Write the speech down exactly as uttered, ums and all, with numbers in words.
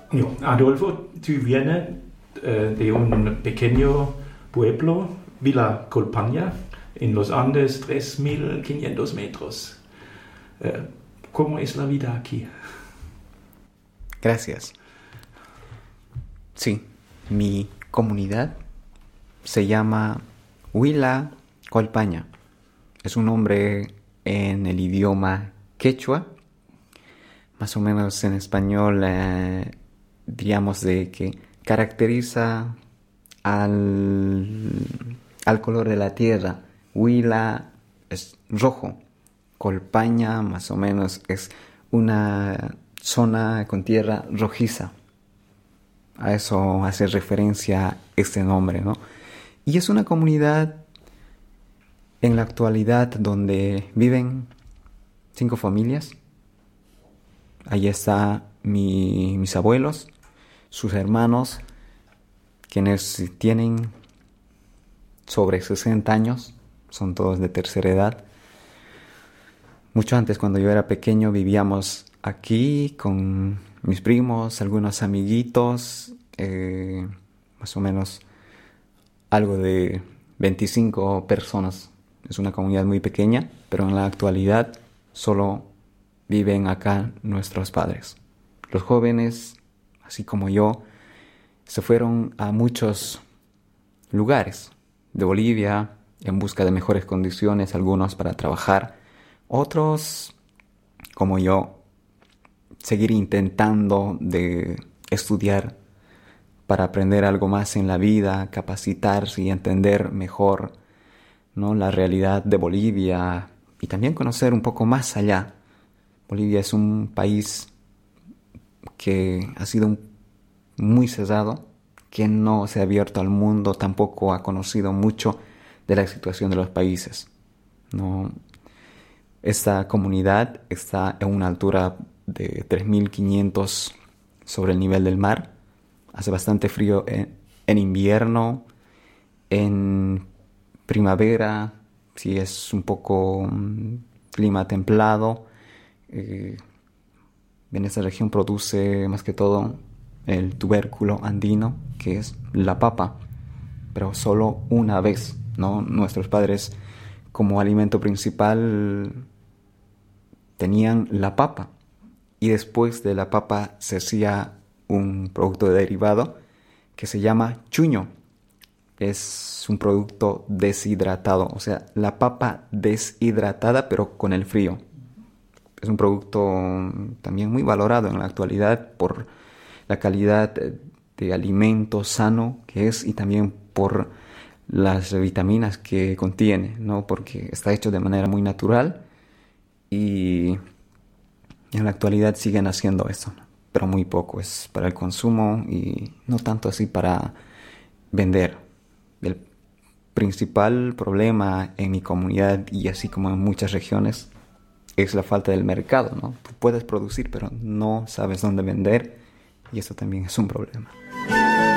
No, Adolfo, tú vienes eh, de un pequeño pueblo, Villa Colpania, en los Andes, tres mil quinientos metros. Eh, ¿Cómo es la vida aquí? Gracias. Sí, mi comunidad se llama Huila Colpaña. Es un nombre en el idioma quechua. Más o menos en español, eh, diríamos de que caracteriza al, al color de la tierra. Huila es rojo. Colpaña más o menos es una zona con tierra rojiza. A eso hace referencia este nombre, ¿no? Y es una comunidad en la actualidad donde viven cinco familias. Ahí está mi, mis abuelos, sus hermanos, quienes tienen sobre sesenta años, son todos de tercera edad. Mucho antes, cuando yo era pequeño, vivíamos aquí con mis primos, algunos amiguitos, eh, más o menos algo de veinticinco personas. Es una comunidad muy pequeña, pero en la actualidad solo viven acá nuestros padres. Los jóvenes, así como yo, se fueron a muchos lugares de Bolivia en busca de mejores condiciones, algunos para trabajar, otros, como yo, seguir intentando de estudiar para aprender algo más en la vida, capacitarse y entender mejor, ¿no?, la realidad de Bolivia y también conocer un poco más allá. Bolivia es un país que ha sido muy cerrado, que no se ha abierto al mundo, tampoco ha conocido mucho de la situación de los países, ¿no? Esta comunidad está a una altura de tres mil quinientos sobre el nivel del mar. Hace bastante frío en, en invierno, en primavera, sí es un poco um, clima templado. Eh, en esta región produce más que todo el tubérculo andino, que es la papa, pero solo una vez, ¿no? Nuestros padres, como alimento principal, tenían la papa, y después de la papa se hacía un producto derivado que se llama chuño. Es un producto deshidratado, o sea, la papa deshidratada pero con el frío. Es un producto también muy valorado en la actualidad por la calidad de alimento sano que es y también por las vitaminas que contiene, ¿no? Porque está hecho de manera muy natural y en la actualidad siguen haciendo eso, pero muy poco. Es para el consumo y no tanto así para vender. El principal problema en mi comunidad y así como en muchas regiones es la falta del mercado, ¿no? Tú puedes producir, pero no sabes dónde vender, y eso también es un problema.